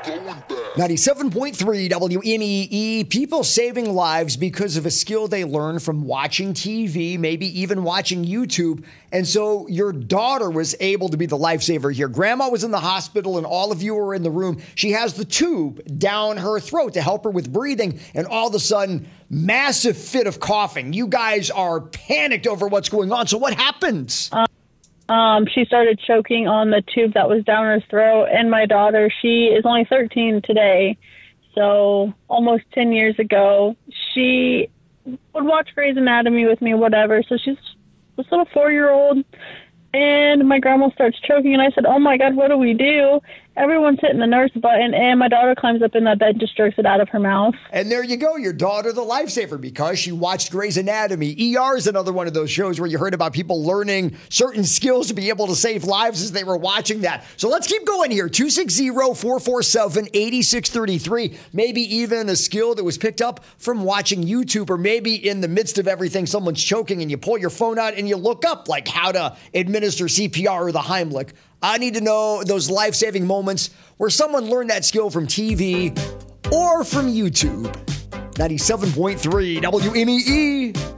97.3 WMEE, people saving lives because of a skill they learned from watching TV, maybe even watching YouTube. And so your daughter was able to be the lifesaver here. Grandma was in the hospital and all of you were in the room. She has the tube down her throat to help her with breathing. And all of a sudden, massive fit of coughing. You guys are panicked over what's going on. So what happens? She started choking on the tube that was down her throat, and my daughter, she is only 13 today, so almost 10 years ago, she would watch Grey's Anatomy with me, whatever, so she's this little 4-year-old, and my grandma starts choking, and I said, oh my God, what do we do? Everyone's hitting the nurse button, and my daughter climbs up in that bed and just jerks it out of her mouth. And there you go, your daughter, the lifesaver, because she watched Grey's Anatomy. ER is another one of those shows where you heard about people learning certain skills to be able to save lives as they were watching that. So let's keep going here. 260-447-8633. Maybe even a skill that was picked up from watching YouTube, or maybe in the midst of everything, someone's choking and you pull your phone out and you look up like how to administer CPR or the Heimlich. I need to know those life-saving moments where someone learned that skill from TV or from YouTube. 97.3 WMEE.